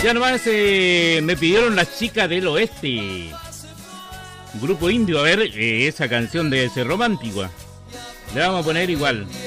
Ya nomás me pidieron las chicas del oeste. Grupo indio, a ver, esa canción debe ser romántica. Le vamos a poner igual.